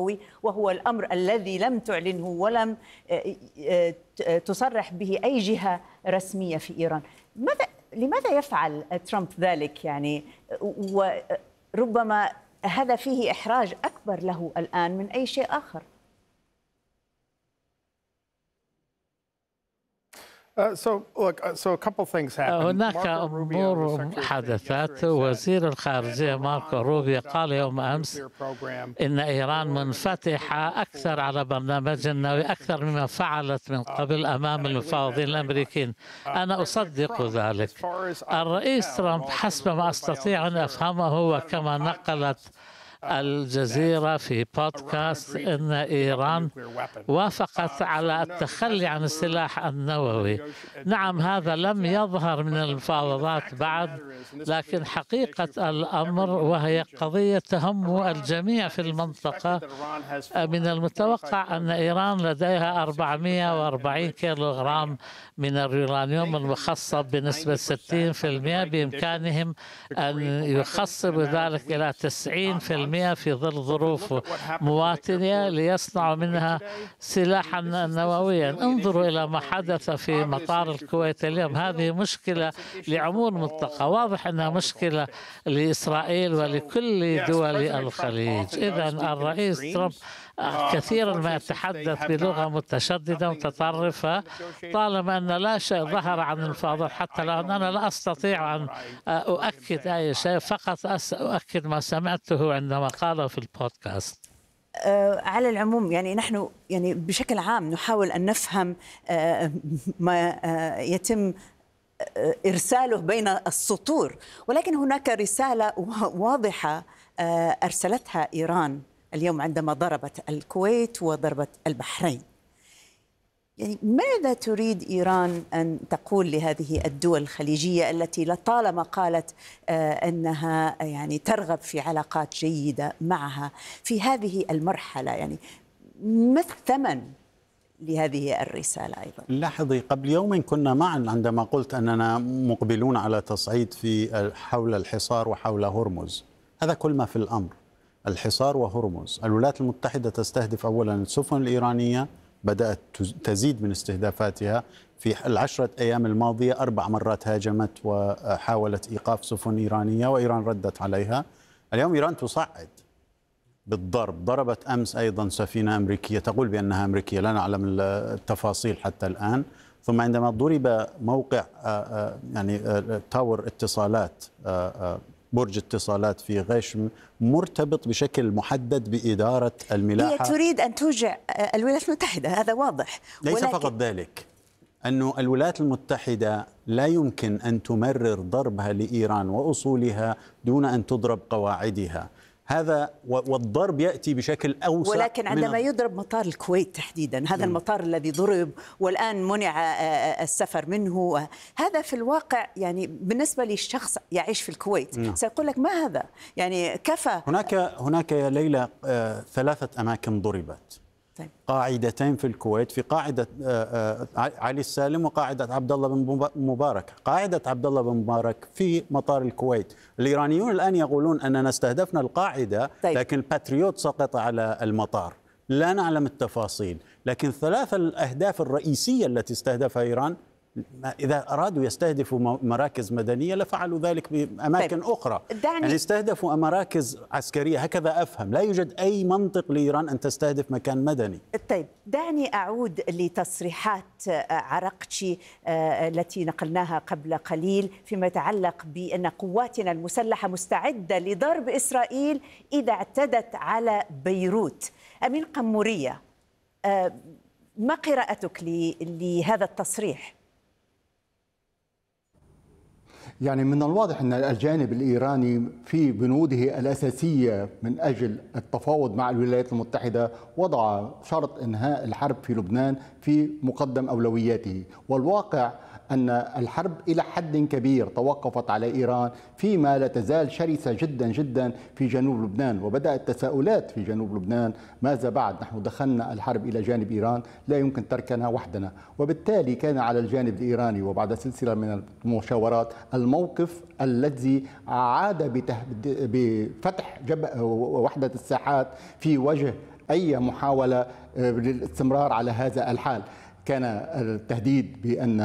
النووي، وهو الأمر الذي لم تعلنه ولم تصرح به أي جهة رسمية في إيران. لماذا يفعل ترامب ذلك يعني؟ وربما هذا فيه إحراج أكبر له الآن من أي شيء آخر. هناك أمور حدثت. وزير الخارجية ماركو روبيو قال يوم أمس إن إيران منفتحة أكثر على برنامج النووي أكثر مما فعلت من قبل أمام المفاوضين الأمريكيين. أنا أصدق ذلك. الرئيس ترامب حسب ما أستطيع أن أفهمه وكما نقلت الجزيرة في بودكاست أن إيران وافقت على التخلي عن السلاح النووي. نعم، هذا لم يظهر من المفاوضات بعد، لكن حقيقة الأمر وهي قضية تهم الجميع في المنطقة. من المتوقع أن إيران لديها 440 كيلوغرام من اليورانيوم المخصب بنسبة 60%. بإمكانهم أن يخصبوا ذلك إلى 90% في ظل ظروف مواتية ليصنعوا منها سلاحا نوويا. انظروا إلى ما حدث في مطار الكويت اليوم. هذه مشكلة لعموم المنطقة. واضح أنها مشكلة لإسرائيل ولكل دول الخليج. إذن الرئيس ترامب كثيرا ما يتحدث بلغة متشددة متطرفة طالما أن لا شيء ظهر عن المفاوضات. حتى الآن أنا لا أستطيع أن أؤكد أي شيء، فقط أؤكد ما سمعته عندما قاله في البودكاست. على العموم يعني نحن يعني بشكل عام نحاول أن نفهم ما يتم إرساله بين السطور، ولكن هناك رسالة واضحة أرسلتها إيران اليوم عندما ضربت الكويت وضربت البحرين. يعني ماذا تريد إيران أن تقول لهذه الدول الخليجية التي لطالما قالت أنها يعني ترغب في علاقات جيدة معها في هذه المرحلة؟ يعني ما الثمن لهذه الرسالة أيضا؟ لاحظي، قبل يوم كنا معا عندما قلت أننا مقبلون على تصعيد في حول الحصار وحول هرمز. هذا كل ما في الأمر، الحصار وهرمز. الولايات المتحدة تستهدف أولا السفن الإيرانية، بدأت تزيد من استهدافاتها. في ال10 أيام الماضية 4 مرات هاجمت وحاولت إيقاف سفن إيرانية وإيران ردت عليها. اليوم إيران تصعد بالضرب. ضربت أمس أيضا سفينة أمريكية تقول بأنها أمريكية، لا نعلم التفاصيل حتى الآن. ثم عندما ضرب موقع يعني تاور اتصالات، برج اتصالات في غشم مرتبط بشكل محدد بإدارة الملاحة، هي تريد أن توجع الولايات المتحدة، هذا واضح. ليس فقط ذلك، أن الولايات المتحدة لا يمكن أن تمرر ضربها لإيران وأصولها دون أن تضرب قواعدها. هذا والضرب يأتي بشكل أوسع. ولكن عندما يضرب مطار الكويت تحديدا، هذا المطار الذي ضرب والآن منع السفر منه، هذا في الواقع يعني بالنسبة للشخص يعيش في الكويت سيقول لك ما هذا، يعني كفى. هناك يا ليلى 3 أماكن ضربت. طيب. قاعدتين في الكويت، في قاعدة علي السالم وقاعدة عبد الله بن مبارك. قاعدة عبد الله بن مبارك في مطار الكويت. الإيرانيون الآن يقولون أننا استهدفنا القاعدة. طيب. لكن الباتريوت سقط على المطار. لا نعلم التفاصيل، لكن 3 الأهداف الرئيسية التي استهدفها إيران، إذا أرادوا يستهدفوا مراكز مدنية لفعلوا ذلك بأماكن أخرى. يعني استهدفوا مراكز عسكرية، هكذا أفهم. لا يوجد أي منطق لإيران أن تستهدف مكان مدني. طيب دعني أعود لتصريحات عرقتشي التي نقلناها قبل قليل فيما يتعلق بأن قواتنا المسلحة مستعدة لضرب إسرائيل إذا اعتدت على بيروت. أمين قمورية، ما قراءتك لهذا التصريح؟ يعني من الواضح أن الجانب الإيراني في بنوده الأساسية من أجل التفاوض مع الولايات المتحدة وضع شرط إنهاء الحرب في لبنان في مقدم أولوياته، والواقع أن الحرب إلى حد كبير توقفت على إيران فيما لا تزال شرسة جدا جدا في جنوب لبنان، وبدأت تساؤلات في جنوب لبنان ماذا بعد؟ نحن دخلنا الحرب إلى جانب إيران، لا يمكن تركنا وحدنا، وبالتالي كان على الجانب الإيراني وبعد سلسلة من المشاورات الموقف الذي عاد بفتح وحدة الساحات في وجه أي محاولة للاستمرار على هذا الحال. كان التهديد بأن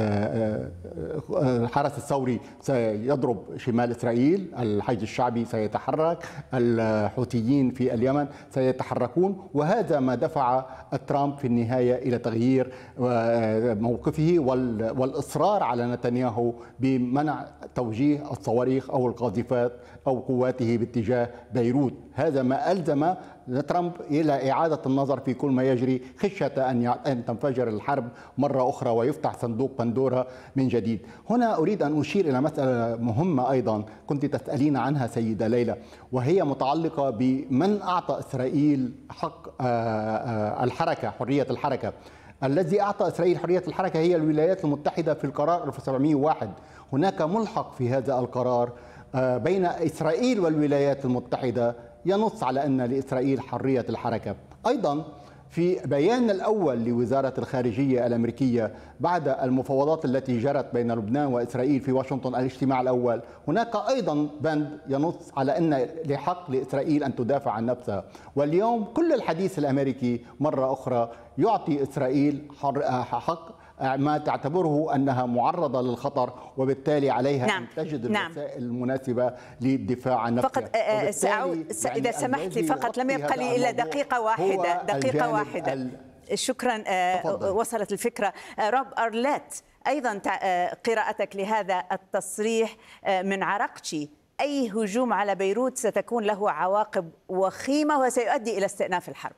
الحرس الثوري سيضرب شمال إسرائيل، الحشد الشعبي سيتحرك، الحوثيين في اليمن سيتحركون، وهذا ما دفع ترامب في النهاية إلى تغيير موقفه والإصرار على نتنياهو بمنع توجيه الصواريخ أو القاذفات أو قواته باتجاه بيروت. هذا ما ألزم ترامب إلى إعادة النظر في كل ما يجري، خشية أن تنفجر الحرب مرة أخرى ويفتح صندوق بندورا من جديد. هنا أريد أن أشير إلى مسألة مهمة أيضا كنت تسألين عنها سيدة ليلى، وهي متعلقة بمن أعطى إسرائيل حق الحركة، حرية الحركة. الذي أعطى إسرائيل حرية الحركة هي الولايات المتحدة في القرار 1701. هناك ملحق في هذا القرار بين إسرائيل والولايات المتحدة ينص على أن لإسرائيل حرية الحركة. أيضا في بيان الأول لوزارة الخارجية الأمريكية بعد المفاوضات التي جرت بين لبنان وإسرائيل في واشنطن، الاجتماع الأول، هناك أيضا بند ينص على أن لحق لإسرائيل أن تدافع عن نفسها. واليوم كل الحديث الأمريكي مرة أخرى يعطي إسرائيل حق ما تعتبره أنها معرضة للخطر، وبالتالي عليها أن تجد الوسائل المناسبة للدفاع عن نفسها. فقط إذا سمحت لي، فقط لم يبقى لي إلا دقيقة واحدة. شكرا. وصلت الفكرة. روب أرليت، أيضا قراءتك لهذا التصريح من عراقتشي: أي هجوم على بيروت ستكون له عواقب وخيمة وسيؤدي إلى استئناف الحرب.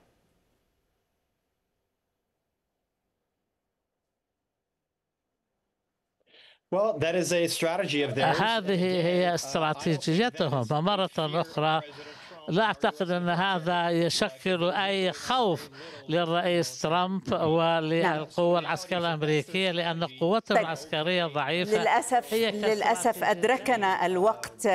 هذه هي استراتيجيتهم. مرة أخرى لا أعتقد أن هذا يشكل أي خوف للرئيس ترامب وللقوة العسكرية الأمريكية، لأن قوتهم العسكرية ضعيفة. للأسف أدركنا الوقت.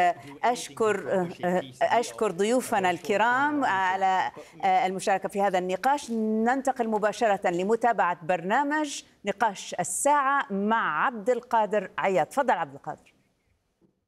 أشكر ضيوفنا الكرام على المشاركة في هذا النقاش. ننتقل مباشرة لمتابعة برنامج نقاش الساعة مع عبد القادر عياد. تفضل عبد القادر.